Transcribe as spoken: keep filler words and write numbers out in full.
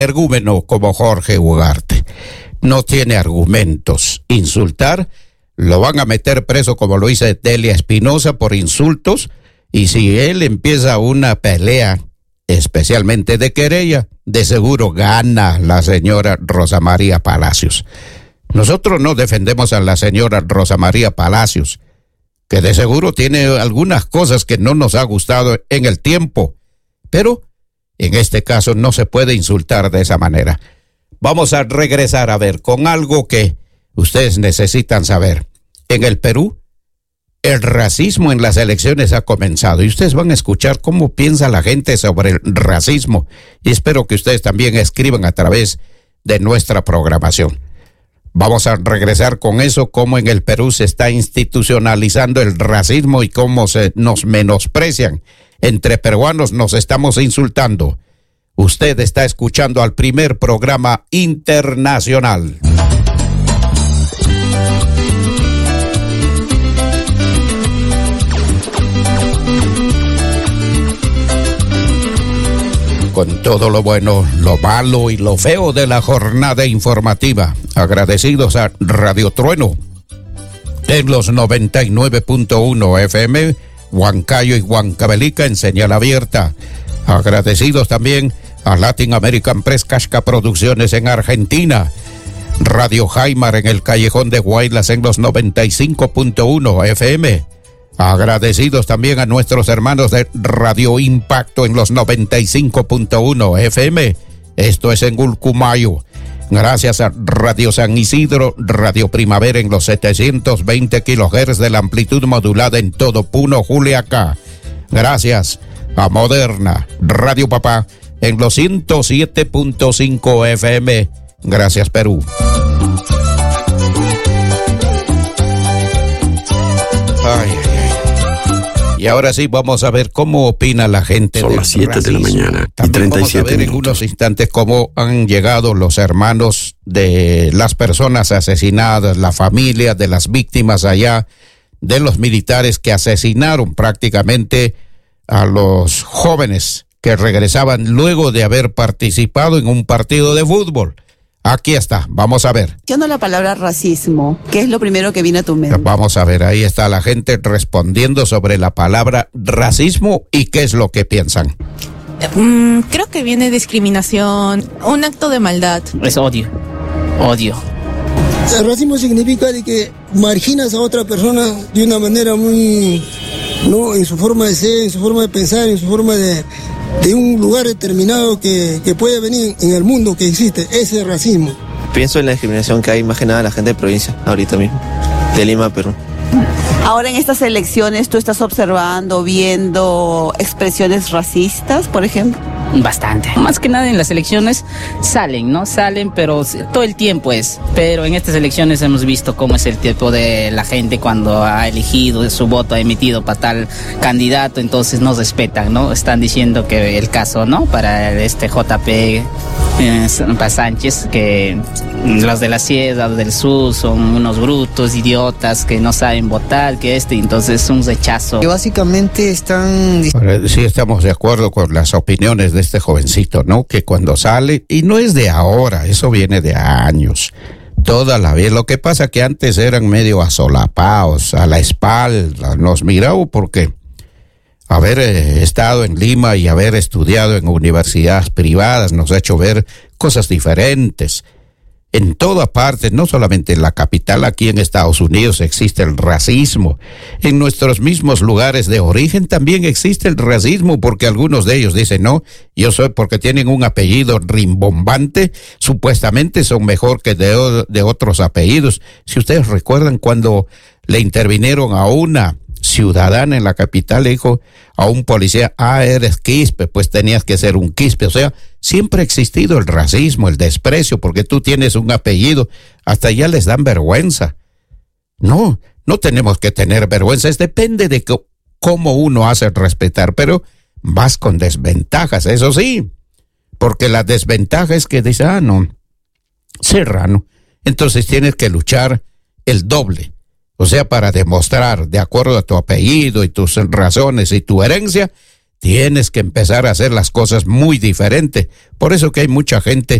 energúmeno como Jorge Ugarte. No tiene argumentos. Insultar, lo van a meter preso como lo hizo Delia Espinosa por insultos, y si él empieza una pelea, especialmente de querella, de seguro gana la señora Rosa María Palacios. Nosotros no defendemos a la señora Rosa María Palacios, que de seguro tiene algunas cosas que no nos ha gustado en el tiempo, pero en este caso no se puede insultar de esa manera. Vamos a regresar a ver con algo que ustedes necesitan saber. En el Perú, el racismo en las elecciones ha comenzado y ustedes van a escuchar cómo piensa la gente sobre el racismo, y espero que ustedes también escriban a través de nuestra programación. Vamos a regresar con eso, cómo en el Perú se está institucionalizando el racismo y cómo se nos menosprecian. Entre peruanos nos estamos insultando. Usted está escuchando al primer programa internacional. Con todo lo bueno, lo malo y lo feo de la jornada informativa. Agradecidos a Radio Trueno en los noventa y nueve punto uno F M, Huancayo y Huancavelica en señal abierta. Agradecidos también a Latin American Press Casca Producciones en Argentina. Radio Jaimar en el Callejón de Guaylas en los noventa y cinco punto uno F M. Agradecidos también a nuestros hermanos de Radio Impacto en los noventa y cinco punto uno F M. Esto es en Gulcumayo. Gracias a Radio San Isidro, Radio Primavera en los setecientos veinte kilohertz de la amplitud modulada en todo Puno, Juliaca. Gracias a Moderna, Radio Papá en los ciento siete punto cinco F M. Gracias, Perú. Ay, ay, ay. Y ahora sí vamos a ver cómo opina la gente. Son las siete de la mañana y treinta y siete minutos. Vamos a ver en unos instantes cómo han llegado los hermanos de las personas asesinadas, la familia de las víctimas allá, de los militares que asesinaron prácticamente a los jóvenes que regresaban luego de haber participado en un partido de fútbol. Aquí está, vamos a ver. Yo no la palabra racismo, ¿qué es lo primero que viene a tu mente? Vamos a ver, ahí está la gente respondiendo sobre la palabra racismo y qué es lo que piensan. Mm, creo que viene discriminación, un acto de maldad. Es odio, odio. El racismo significa de que marginas a otra persona de una manera muy, no, en su forma de ser, en su forma de pensar, en su forma de... de un lugar determinado que, que puede venir en el mundo que existe, ese racismo. Pienso en la discriminación que hay más que nada a la gente de provincia, ahorita mismo, de Lima, Perú. Ahora en estas elecciones, ¿tú estás observando, viendo expresiones racistas, por ejemplo? Bastante. Más que nada en las elecciones salen, ¿no? Salen, pero todo el tiempo es. Pero en estas elecciones hemos visto cómo es el tipo de la gente cuando ha elegido su voto, ha emitido para tal candidato, entonces nos respetan, ¿no? Están diciendo que el caso, ¿no? Para este J P eh, para Sánchez, que los de la Sierra, los del Sur son unos brutos, idiotas, que no saben votar, que este, entonces un rechazo. Que básicamente están... Sí, estamos de acuerdo con las opiniones de este jovencito, ¿no? Que cuando sale, y no es de ahora, eso viene de años, toda la vida. Lo que pasa que antes eran medio asolapados, a la espalda, nos miraba porque haber eh, estado en Lima y haber estudiado en universidades privadas nos ha hecho ver cosas diferentes. En toda parte, no solamente en la capital, aquí en Estados Unidos existe el racismo. En nuestros mismos lugares de origen también existe el racismo, porque algunos de ellos dicen, no, yo soy porque tienen un apellido rimbombante, supuestamente son mejor que de, de otros apellidos. Si ustedes recuerdan cuando le intervinieron a una ciudadana en la capital, le dijo a un policía, ah, eres quispe, pues tenías que ser un quispe. O sea, siempre ha existido el racismo, el desprecio, porque tú tienes un apellido, hasta ya les dan vergüenza. No, no tenemos que tener vergüenza, es depende de c- cómo uno hace respetar, pero vas con desventajas, eso sí, porque la desventaja es que dice, ah, no, serrano, entonces tienes que luchar el doble. O sea, para demostrar, de acuerdo a tu apellido y tus razones y tu herencia, tienes que empezar a hacer las cosas muy diferente. Por eso que hay mucha gente